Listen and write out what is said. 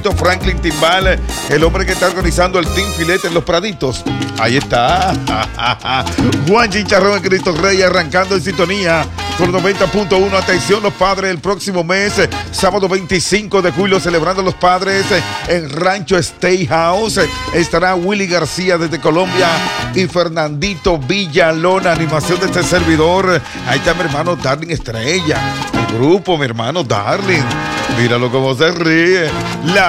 hermanito Franklin Timbal, el hombre que está organizando el Team Filete en Los Praditos. Ahí está. Juan Chicharrón en Cristo Rey arrancando en sintonía con 90.1. Atención, los padres, el próximo mes, sábado 25 de julio, celebrando los padres en Rancho State House. Estará Willy García desde Colombia y Fernandito Villalona, animación de este servidor. Ahí está mi hermano Darling Estrella, el grupo, mi hermano Darling. Míralo cómo se ríe. La